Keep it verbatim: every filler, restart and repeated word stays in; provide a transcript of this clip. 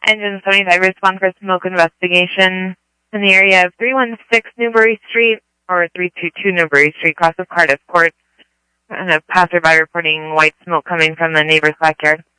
Engine seventy-five, respond for smoke investigation in the area of three one six Newbury Street or three two two Newbury Street, cross of Cardiff Court. And a passerby reporting white smoke coming from the neighbor's backyard.